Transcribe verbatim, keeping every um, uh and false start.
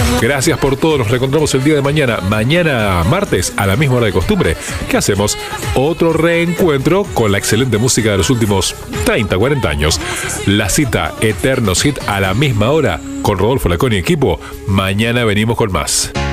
Gracias por todo, nos reencontramos el día de mañana. Mañana martes, a la misma hora de costumbre. ¿Qué hacemos? Otro reencuentro con la excelente música de los últimos treinta, cuarenta años. La cita Eternos Hit a la misma hora con Rodolfo Lacón y equipo. Mañana venimos con más.